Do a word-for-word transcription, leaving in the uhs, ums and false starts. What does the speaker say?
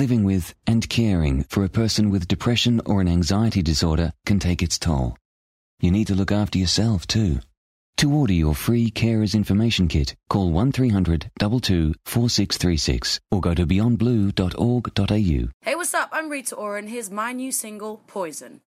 living with and caring for a person with depression or an anxiety disorder can take its toll. You need to look after yourself too. To order your free Carers Information Kit, call one three hundred two two four six three six or go to beyond blue dot org dot a u. Hey, what's up? I'm Rita Ora and here's my new single, Poison.